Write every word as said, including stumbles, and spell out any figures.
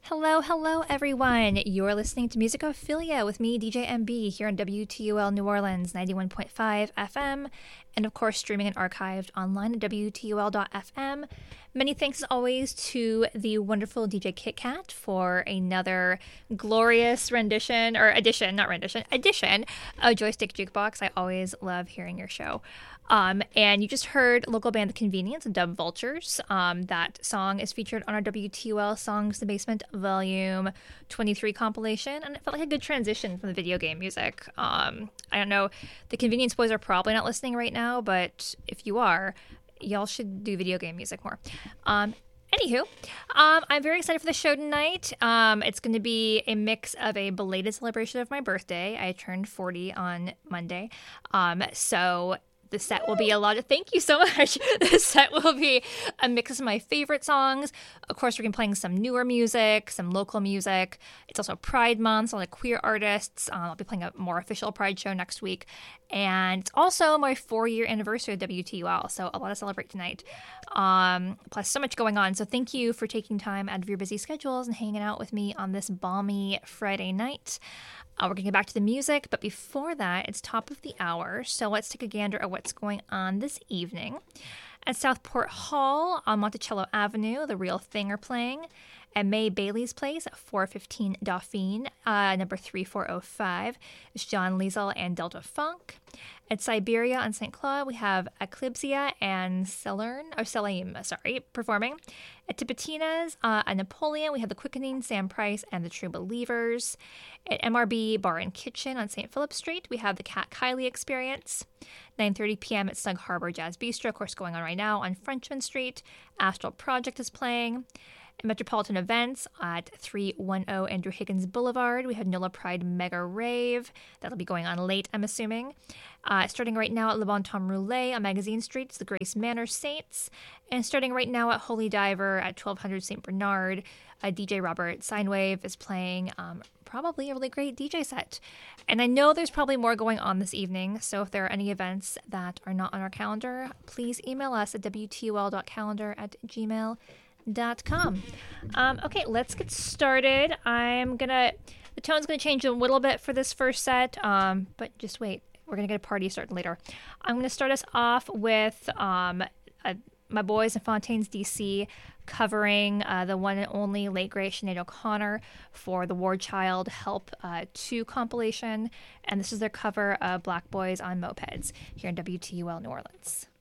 Hello, hello, everyone. You're listening to Musicophilia with me, D J M B, here on W T U L New Orleans, ninety-one point five F M, and of course, streaming and archived online at W T U L dot F M. Many thanks, as always, to the wonderful D J Kit Kat for another glorious rendition, or edition, not rendition, edition of Joystick Jukebox. I always love hearing your show. Um, and you just heard local band The Convenience and Dub Vultures. Um, that song is featured on our W T U L Songs in the Basement Volume twenty-three compilation, and it felt like a good transition from the video game music. Um, I don't know, the Convenience Boys are probably not listening right now, but if you are, y'all should do video game music more. Um, Anywho, um, I'm very excited for the show tonight. Um, it's going to be a mix of a belated celebration of my birthday. I turned forty on Monday, um, so the set will be a lot of, thank you so much. The set will be a mix of my favorite songs. Of course, we're going to be playing some newer music, some local music. It's also Pride Month, so a lot of queer artists. Um, I'll be playing a more official Pride show next week. And it's also my four-year anniversary of W T U L, so a lot to celebrate tonight. Um, plus, so much going on. So thank you for taking time out of your busy schedules and hanging out with me on this balmy Friday night. Uh, we're going to get back to the music, but before that, it's top of the hour, so let's take a gander at what's going on this evening. At Southport Hall on Monticello Avenue, The Real Thing are playing. At May Bailey's Place at four fifteen Dauphine, uh, number three four oh five, is John Liesel and Delta Funk. At Siberia on Saint Claude, we have Eclipsia and Celern, or Selene, sorry, performing. At Tipitina's, uh, at Napoleon, we have The Quickening, Sam Price, and The True Believers. At M R B Bar and Kitchen on Saint Philip Street, we have The Cat Kylie Experience. nine thirty p.m. at Snug Harbor Jazz Bistro, of course, going on right now on Frenchman Street. Astral Project is playing. At Metropolitan Events at three ten Andrew Higgins Boulevard, we have Nola Pride Mega Rave. That'll be going on late, I'm assuming. Uh, starting right now at Le Bon Temps Roulette on Magazine Street, it's the Grace Manor Saints. And starting right now at Holy Diver at twelve hundred Saint Bernard, uh, D J Robert Sinewave is playing um, probably a really great D J set. And I know there's probably more going on this evening, so if there are any events that are not on our calendar, please email us at W T U L dot calendar at gmail dot com. Um, okay, let's get started. I'm gonna, the tone's gonna change a little bit for this first set, um, but just wait. We're gonna get a party started later. I'm gonna start us off with um, a, my boys in Fontaines, D C, covering uh, the one and only late great Sinead O'Connor for the War Child Help uh, two compilation, and this is their cover of Black Boys on Mopeds here in W T U L New Orleans.